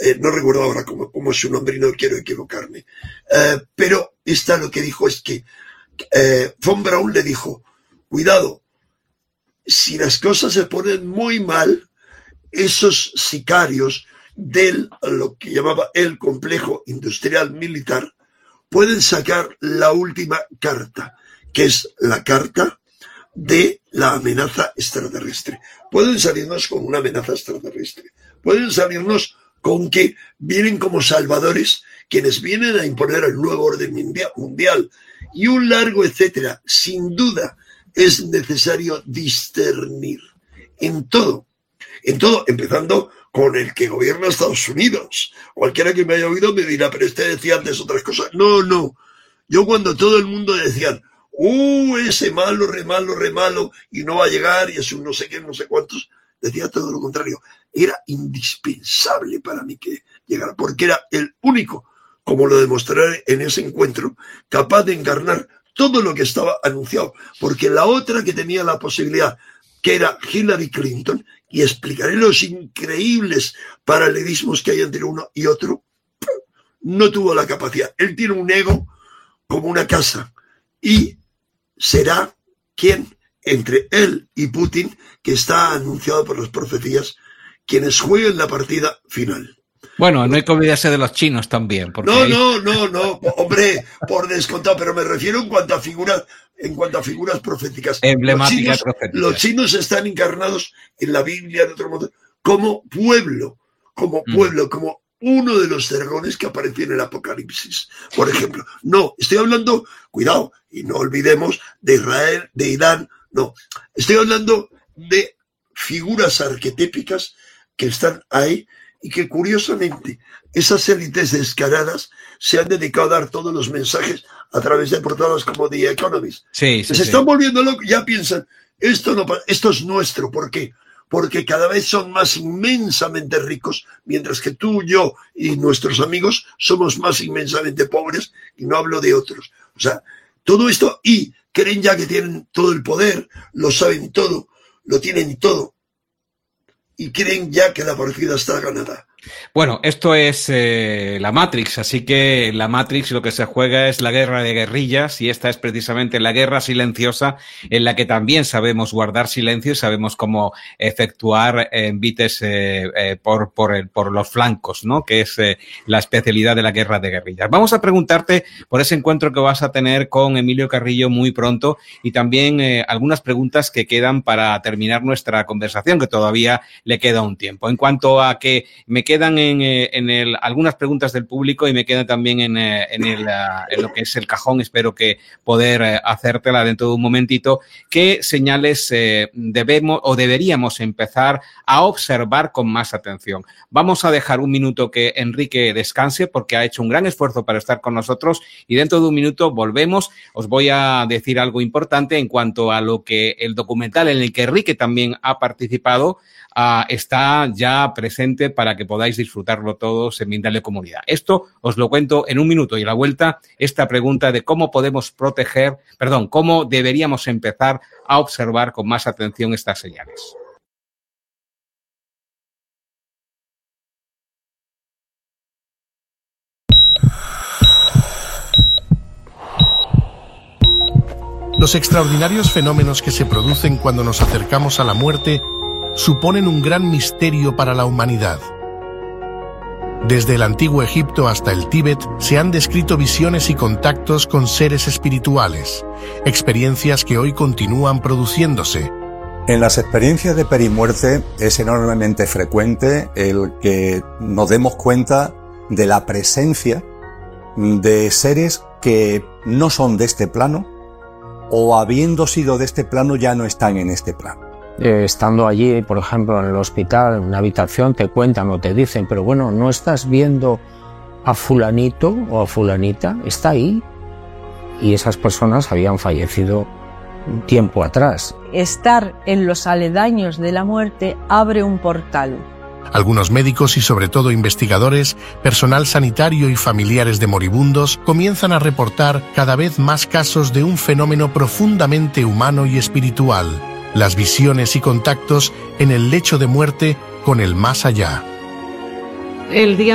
no recuerdo ahora cómo es su nombre y no quiero equivocarme, pero esta lo que dijo es que Von Braun le dijo, cuidado, si las cosas se ponen muy mal, esos sicarios de lo que llamaba el complejo industrial militar pueden sacar la última carta, que es la carta de la amenaza extraterrestre. Pueden salirnos con una amenaza extraterrestre. Pueden salirnos con que vienen como salvadores quienes vienen a imponer el nuevo orden mundial y un largo etcétera. Sin duda es necesario discernir en todo, empezando con el que gobierna Estados Unidos. Cualquiera que me haya oído me dirá, pero este decía antes otras cosas. No. Yo cuando todo el mundo decía, ese malo, re malo, y no va a llegar, y es un no sé qué, no sé cuántos, decía todo lo contrario. Era indispensable para mí que llegara, porque era el único, como lo demostraré en ese encuentro, capaz de encarnar todo lo que estaba anunciado. Porque la otra que tenía la posibilidad, que era Hillary Clinton, y explicaré los increíbles paralelismos que hay entre uno y otro, no tuvo la capacidad. Él tiene un ego como una casa, y será quien, entre él y Putin, que está anunciado por las profecías, quienes jueguen la partida final. Bueno, no hay que olvidarse de los chinos también. Porque No, hombre, por descontado, pero me refiero en cuanto a figuras proféticas. Emblemáticas proféticas. Los chinos están encarnados en la Biblia, de otro modo, como pueblo, como uno de los dragones que apareció en el Apocalipsis, por ejemplo. No, estoy hablando, cuidado, y no olvidemos de Israel, de Irán, no. Estoy hablando de figuras arquetípicas que están ahí y que, curiosamente, esas élites descaradas se han dedicado a dar todos los mensajes a través de portadas como The Economist. Se están volviendo locos, ya piensan, esto es nuestro. ¿Por qué? Porque cada vez son más inmensamente ricos, mientras que tú, yo y nuestros amigos somos más inmensamente pobres, y no hablo de otros. O sea, todo esto, y creen ya que tienen todo el poder, lo saben todo, lo tienen todo, y creen ya que la partida está ganada. Bueno, esto es la Matrix, así que la Matrix lo que se juega es la guerra de guerrillas, y esta es precisamente la guerra silenciosa, en la que también sabemos guardar silencio y sabemos cómo efectuar envites por los flancos, ¿no? Que es la especialidad de la guerra de guerrillas. Vamos a preguntarte por ese encuentro que vas a tener con Emilio Carrillo muy pronto, y también algunas preguntas que quedan para terminar nuestra conversación, que todavía le queda un tiempo. En cuanto a que me quedan algunas preguntas del público, y me queda también en lo que es el cajón, espero que poder hacértela dentro de un momentito. ¿Qué señales debemos o deberíamos empezar a observar con más atención? Vamos a dejar un minuto que Enrique descanse, porque ha hecho un gran esfuerzo para estar con nosotros, y dentro de un minuto volvemos. Os voy a decir algo importante en cuanto a lo que el documental en el que Enrique también ha participado está ya presente para que podáis disfrutarlo todos en Mindalia Comunidad. Esto os lo cuento en un minuto, y a la vuelta esta pregunta de cómo deberíamos empezar a observar con más atención estas señales. Los extraordinarios fenómenos que se producen cuando nos acercamos a la muerte suponen un gran misterio para la humanidad. Desde el antiguo Egipto hasta el Tíbet se han descrito visiones y contactos con seres espirituales, experiencias que hoy continúan produciéndose. En las experiencias de perimuerte es enormemente frecuente el que nos demos cuenta de la presencia de seres que no son de este plano, o habiendo sido de este plano ya no están en este plano. Estando allí, por ejemplo, en el hospital, en una habitación, te cuentan o te dicen, pero bueno, ¿no estás viendo a fulanito o a fulanita? Está ahí. Y esas personas habían fallecido un tiempo atrás. Estar en los aledaños de la muerte abre un portal. Algunos médicos y sobre todo investigadores, personal sanitario y familiares de moribundos comienzan a reportar cada vez más casos de un fenómeno profundamente humano y espiritual: las visiones y contactos en el lecho de muerte con el más allá. El día